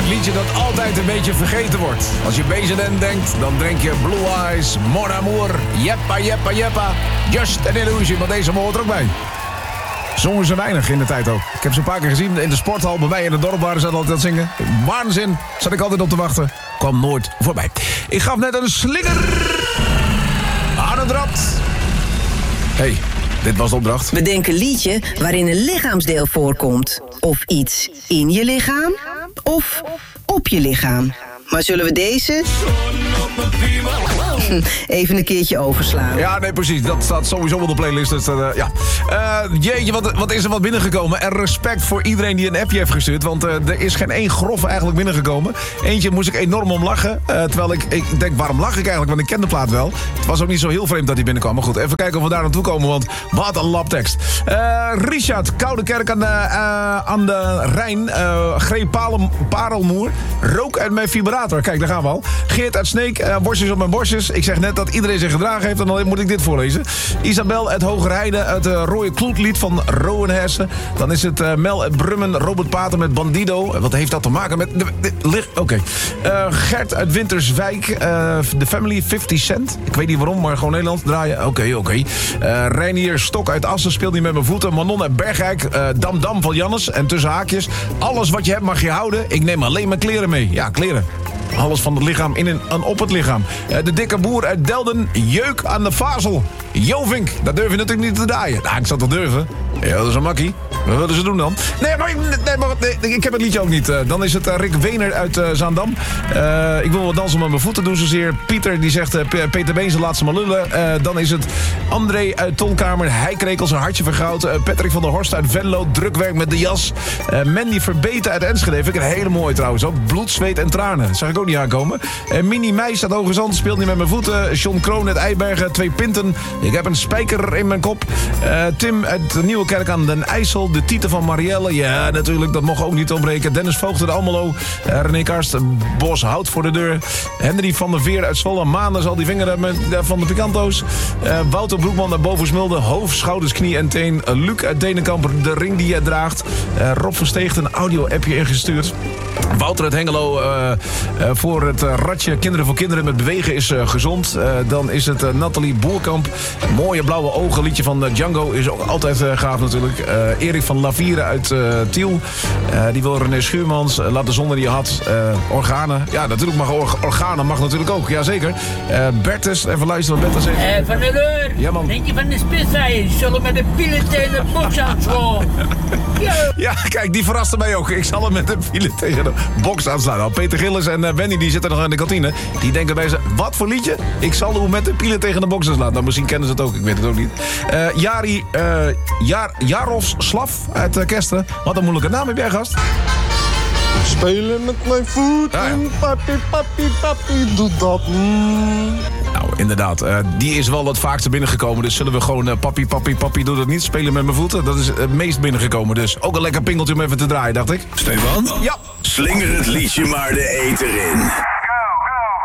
Het liedje dat altijd een beetje vergeten wordt. Als je BZN denkt, dan denk je Blue Eyes, Mon Amour, Jeppa, Jeppa, Jeppa, Just an Illusion, maar deze hoort er ook bij. Zongen ze weinig in de tijd ook. Ik heb ze een paar keer gezien in de sporthal. Bij mij in het dorp waren ze altijd aan het zingen. Waanzin, zat ik altijd op te wachten. Kwam nooit voorbij. Ik gaf net een slinger aan het rad. Hey, dit was de opdracht. Bedenk een liedje waarin een lichaamsdeel voorkomt. Of iets in je lichaam, of op je lichaam. Maar zullen we deze even een keertje overslaan? Ja, nee, precies. Dat staat sowieso op de playlist. Dus, ja. Jeetje, wat is er wat binnengekomen? En respect voor iedereen die een appje heeft gestuurd. Want er is geen één grof eigenlijk binnengekomen. Eentje moest ik enorm om lachen. Terwijl ik denk, waarom lach ik eigenlijk? Want ik ken de plaat wel. Het was ook niet zo heel vreemd dat die binnenkwam. Maar goed, even kijken of we daar naartoe komen. Want wat een labtekst. Richard, Koudekerk aan de Rijn. Greep Parelmoer. Rook uit mijn vibrator. Kijk, daar gaan we al. Geert uit Sneek. Borstjes op mijn borstjes. Ik zeg net dat iedereen zich gedragen heeft. En dan moet ik dit voorlezen. Isabel uit Hogerheide. Het rode kloetlied van Rowenhersen. Dan is het Mel uit Brummen. Robert Pater met Bandido. Wat heeft dat te maken met... Oké. Gert uit Winterswijk. The Family 50 Cent. Ik weet niet waarom, maar gewoon Nederlands draaien. Oké. Reinier Stok uit Assen speelt niet met mijn voeten. Manon uit Bergrijk. Dam van Jannes. En tussen haakjes. Alles wat je hebt mag je houden. Ik neem alleen mijn kleren mee. Ja, kleren. Alles van het lichaam in en op het lichaam. De dikke boer uit Delden. Jeuk aan de vazel. Jovink, dat durf je natuurlijk niet te draaien. Nou, ik zou toch durven? Ja, dat is een makkie. Wat willen ze doen dan? Nee, ik heb het liedje ook niet. Dan is het Rick Wener uit Zaandam. Ik wil wat dansen met mijn voeten doen zozeer. Pieter die zegt Peter Been, laat ze maar lullen. Dan is het André uit Tolkamer. Hij krekelt zijn hartje vergoud. Patrick van der Horst uit Venlo. Drukwerk met de jas. Mandy Verbeten uit Enschede. Vind ik een hele mooie trouwens. Ook bloed, zweet en tranen. Dat zag ik ook niet aankomen. Mini Meis uit Hoge Zand speelt niet met mijn voeten. John Kroon uit Eibergen. 2 pinten. Ik heb een spijker in mijn kop. Tim uit Nieuwekerk aan den IJssel. De titel van Marielle. Ja, natuurlijk. Dat mocht ook niet ontbreken. Dennis Voogd uit Almelo. René Karst. Bos Hout voor de deur. Henry van der Veer uit Zwolle. Maanden zal die vinger van de Picanto's. Wouter Broekman uit Bovensmilde. Hoofd, schouders, knie en teen. Luc uit Denenkamp. De ring die jij draagt. Rob Versteegt een audio-appje ingestuurd. Wouter uit Hengelo voor het ratje Kinderen voor Kinderen met bewegen is gezond. Dan is het Nathalie Boerkamp. Mooie blauwe ogen. Liedje van Django is ook altijd gaaf natuurlijk. Erik van Lavieren uit Tiel. Die wil René Schuurmans. Laat de zon die je had. Organen. Ja, natuurlijk mag organen mag natuurlijk ook. Jazeker. Bertus. Even luisteren wat Bertus zegt. Van der Leur. Ja, man. Denk je van de Spitfire? Zullen met de pielen tegen de box aanslaan? Ja, kijk, die verraste mij ook. Ik zal hem met de pielen tegen de box aanslaan. Nou, Peter Gillis en Wendy die zitten nog in de kantine. Die denken bij ze, wat voor liedje? Ik zal hem met de pielen tegen de box aanslaan. Nou, misschien kennen ze het ook. Ik weet het ook niet. Jarovs Slaf uit Kesteren. Wat een moeilijke naam heb jij, gast. Spelen met mijn voeten, papi, doe dat. Nou, inderdaad. Die is wel het vaakste binnengekomen. Dus zullen we gewoon papi, doe dat niet. Spelen met mijn voeten. Dat is het meest binnengekomen. Dus ook een lekker pingeltje om even te draaien, dacht ik. Stefan? Ja. Slinger het liedje maar de eter in.